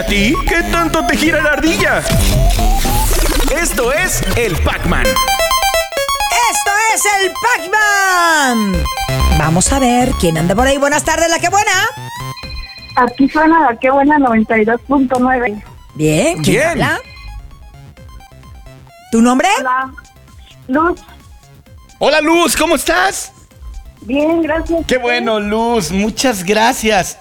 ¿A ti? ¿Qué tanto te gira la ardilla? Esto es el Pac-Man. ¡Esto es el Pac-Man! Vamos a ver quién anda por ahí. Buenas tardes, la que buena. Aquí suena la que buena 92.9. Bien, ¿quién Bien. habla? ¿Tu nombre? Hola. Luz. Hola Luz, ¿cómo estás? Bien, gracias. Qué bueno, Luz, muchas gracias.